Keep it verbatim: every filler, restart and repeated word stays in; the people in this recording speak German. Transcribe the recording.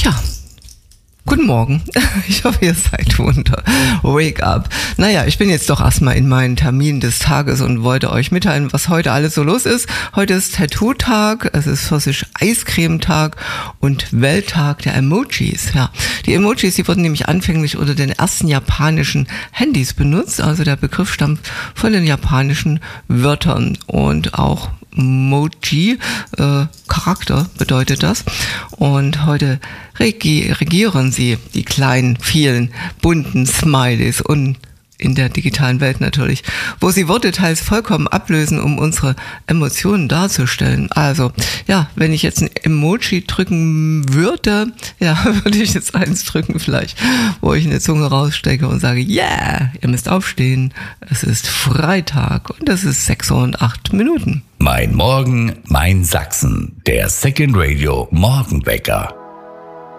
Tja, guten Morgen. Ich hoffe, ihr seid munter. Wake up. Naja, ich bin jetzt doch erstmal in meinen Termin des Tages und wollte euch mitteilen, was heute alles so los ist. Heute ist Tattoo-Tag, es ist Pfirsich-Eiscreme-Tag und Welttag der Emojis. Ja, die Emojis, die wurden nämlich anfänglich unter den ersten japanischen Handys benutzt. Also der Begriff stammt von den japanischen Wörtern und auch Moji, äh, Charakter bedeutet das. Und heute regi- regieren sie die kleinen, vielen, bunten Smileys und in der digitalen Welt natürlich, wo sie Worte teils vollkommen ablösen, um unsere Emotionen darzustellen. Also, ja, wenn ich jetzt ein Emoji drücken würde, ja, würde ich jetzt eins drücken vielleicht, wo ich eine Zunge rausstecke und sage, yeah, ihr müsst aufstehen, es ist Freitag und es ist sechs Uhr und acht Minuten. Mein Morgen, mein Sachsen, der Second Radio Morgenwecker.